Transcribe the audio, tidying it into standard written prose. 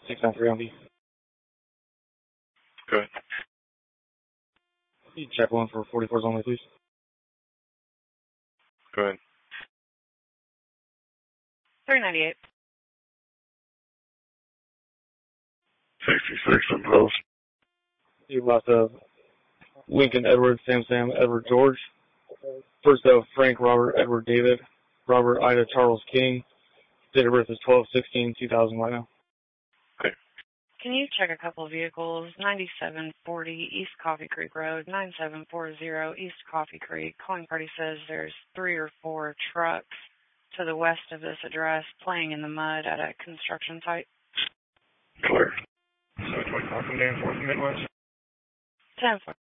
693 on B. Go ahead. Check 1 for 44s only, please. Go ahead. 398. 66 on post. You left of Lincoln Edward, Sam Edward George. First of Frank Robert Edward David, Robert Ida Charles King. Date of birth is 12/16/2000 right now. Okay. Can you check a couple of vehicles? 9740 East Coffee Creek Road, 9740 East Coffee Creek. Calling party says there's 3 or 4 trucks to the west of this address playing in the mud at a construction site. Clear. So 24 from Dan 4 from Midwest. 10-4.